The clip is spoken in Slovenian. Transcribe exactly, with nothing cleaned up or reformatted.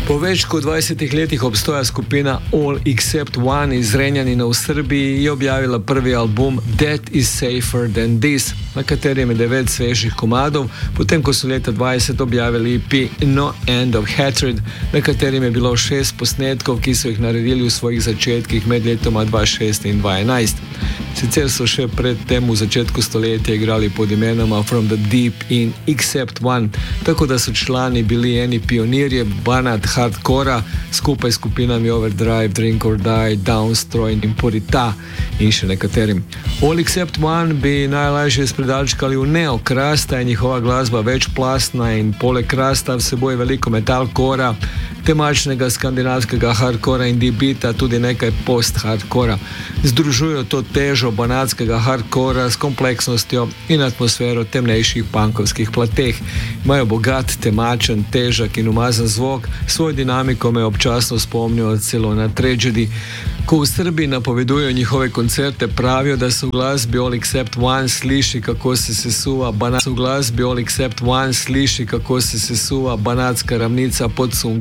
Po več kot dvajsetih letih obstoja skupina All Except One iz Renjanina v Srbiji je objavila prvi album That Is Safer Than This, na katerem je devet svežih komadov, potem ko so leta dvajset objavili E P No End of Hatred, na katerem je bilo šest posnetkov, ki so jih naredili v svojih začetkih med letoma dva tisoč šest in dva tisoč enajst. Sicer so še pred tem v začetku stoletja igrali pod imenoma From the Deep in Except One, tako da so člani bili eni pionirje banat hardcora skupaj s skupinami Overdrive, Drink or Die, Downstroy in Purita in še nekaterim. All Except One bi najlažje spredalčkali v neo krasta in njihova glasba večplastna in poleg krasta vseboje veliko metalcora, temačnega skandinavskega hardcora in D-beata, tudi nekaj post-hardcora. Združujo to težo banatskega hardcora s kompleksnostjo in atmosfero temnejših punkovskih plateh. Imajo bogat, temačen, težak in umazan zvok, svoj dinamiko me občasno spomnijo celo na Tragedy. Ko v Srbiji napovedujejo njihove koncerte, pravijo, da se v glasbi All Except One sliši, kako se sesuva banat... v glasbi All Except One sliši, kako se sesuva banatska ravnica pod Sunkom.